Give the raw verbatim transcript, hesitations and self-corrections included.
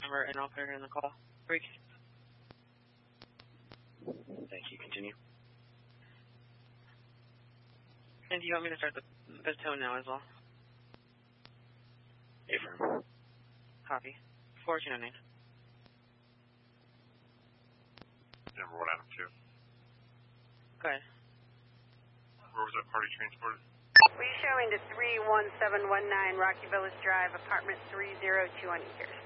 number and I'll put her in the call. Freak. Thank you. Continue. And do you want me to start the, the tone now as well? Affirm. Copy. fourteen oh nine. Number one, Adam two. Go ahead. Where was that party transported? We showing to three one seven one nine Rocky Village Drive, apartment three oh two on Easter.